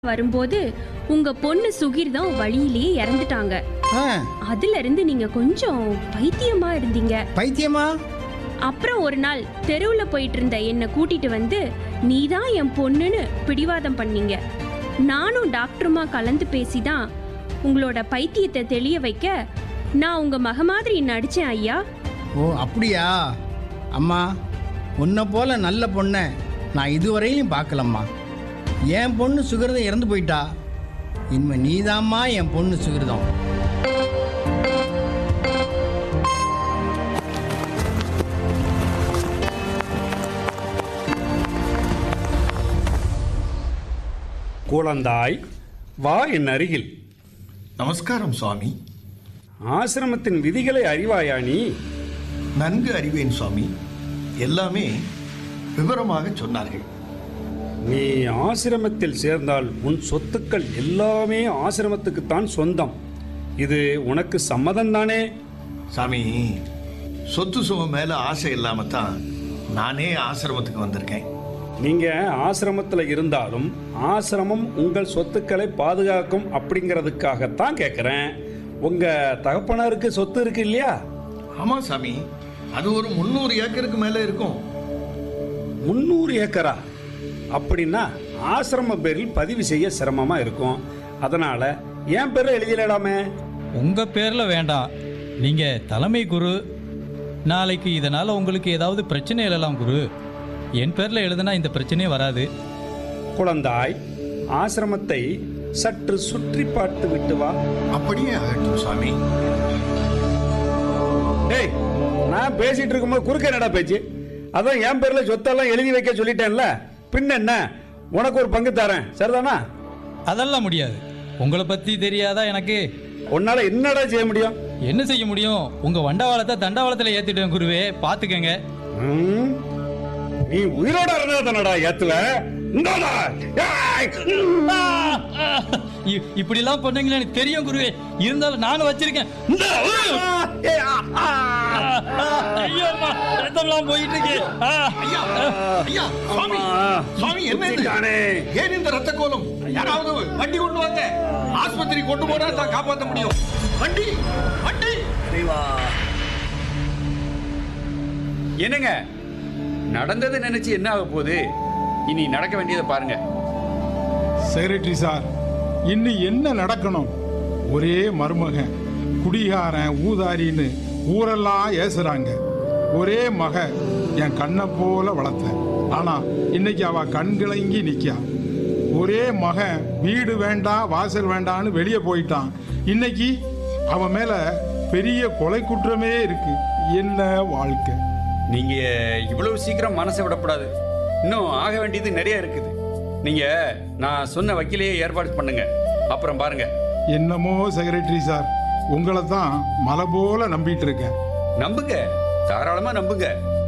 வரும்போது உங்க பொண்ணு சுகிர்தான் வழியிலேயே இறந்துட்டாங்க. அதுல இருந்து நீங்க கொஞ்சம் பைத்தியமா இருந்தீங்க. பைத்தியமா? அப்புறம் ஒரு நாள் தெருவுல போயிட்டு இருந்த என்னை கூட்டிட்டு வந்து நீதான் என் பொண்ணுன்னு பிடிவாதம் பண்ணீங்க. நானும் டாக்டருமா கலந்து பேசிதான் உங்களோட பைத்தியத்தை தெளிய வைக்க நான் உங்க மக மாதிரி நடிச்சேன் ஐயா. ஓ அப்படியா? அம்மா, உன்னை போல நல்ல பொண்ணை நான் இதுவரையிலும் பார்க்கலம்மா. என் பொண்ணு சுகிருதம் இறந்து போயிட்டா. இனிமே நீதாம்மா என் பொண்ணு சுகிருதம். குழந்தாய், வா என் அருகில். நமஸ்காரம் சுவாமி. ஆசிரமத்தின் விதிகளை அறிவாயா நீ? நன்கு அறிவேன் சுவாமி. எல்லாமே விவரமாக சொன்னார்கள். நீ ஆசிரமத்தில் சேர்ந்தால் உன் சொத்துக்கள் எல்லாமே ஆசிரமத்துக்குத்தான் சொந்தம். இது உனக்கு சம்மதம் தானே? சாமி, சொத்து சுகம் மேல ஆசை இல்லாம தான் நானே ஆசிரமத்துக்கு வந்திருக்கேன். நீங்க ஆசிரமத்தில் இருந்தாலும் ஆசிரமம் உங்கள் சொத்துக்களை பாதுகாக்கும் அப்படிங்கிறதுக்காகத்தான் கேட்குறேன். உங்க தகப்பனாருக்கு சொத்து இருக்கு இல்லையா? ஆமா சாமி, அது ஒரு 300 ஏக்கருக்கு மேல இருக்கும். 300 ஏக்கரா? அப்படின்னா ஆசிரம பேரில் பதிவு செய்ய சிரமமா இருக்கும். அதனால என் பேர்ல எழுதிடலாமே. உங்க பேர்ல வேண்டாம். நீங்க தலைமை குரு. நாளைக்கு இதனால உங்களுக்கு ஏதாவது பிரச்சனை எழலாம் குரு. என் பேர்ல எழுதுனா இந்த பிரச்சனையே வராது. குழந்தாய், ஆசிரமத்தை சற்று சுற்றி பார்த்து விட்டு வா. அப்படியே ஆகட்டும் சாமி. டேய், நான் பேசிட்டு இருக்கும்போது குறுக்க என்னடா பேச்சு? அதான் என் பேர்ல சொத்தெல்லாம் எழுதி வைக்க சொல்லிட்டேன்ல, பின்ன என்ன? உனக்கு ஒரு பங்கு தரேன், சரிதானா? அதெல்லாம் முடியாது. உங்களை பத்தி தெரியாதா எனக்கு? உன்னால என்னடா செய்ய முடியும்? என்ன செய்ய முடியும்? உங்க வண்டவாளத்தை தண்டவாளத்துல ஏத்திட்டேன் குருவே, பாத்துக்கங்க. நீ உயிரோட இருந்தா தானடா ஏத்துவ. இப்படி எல்லாம் பண்ணீங்களே எனக்கு தெரியும் குருவே. இருந்தாலும் நானும் வச்சிருக்கேன். ரத்தம்லாம் போயிட்டு இருக்கு. ஐயா, ஐயா, சுவாமி, சுவாமி, என்ன இது? ஏன் இந்த ரத்த கோலம்? யாராவது வண்டி கொண்டு வாங்க. ஆஸ்பத்திரி கொண்டு போனா தான் காப்பாற்ற முடியும். வண்டி, வண்டி. என்னங்க நடந்ததை நினைச்சு என்ன ஆக போகுது? இனி நடக்க வேண்டியதை பாருங்க. செக்ரட்டரி சார், இன்னும் என்ன நடக்கணும்? ஒரே மருமகன், குடிகாரன், ஊதாரின்னு ஊரெல்லாம் ஏசுறாங்க. ஒரே மக என் கண்ணை போல வளர்த்தேன். ஆனா இன்னைக்கு அவ கண்கிளங்கி நிக்கா. ஒரே மகன் வீடு வேண்டாம் வாசல் வேண்டான்னு வெளியே போயிட்டான். இன்னைக்கு அவன் மேல பெரிய கொலை குற்றமே இருக்கு. என்ன வாழ்க்கை! நீங்க இவ்வளவு சீக்கிரம் மனசை விடக்கூடாது. இன்னும் ஆக வேண்டியது நிறைய இருக்குது. நீங்க நான் சொன்ன வக்கீலையே ஏற்பாடு பண்ணுங்க, அப்புறம் பாருங்க. என்னமோ செக்ரட்டரி சார், உங்களை தான் மலை போல நம்பிட்டு இருக்கேன். நம்புங்க, தாராளமா நம்புங்க.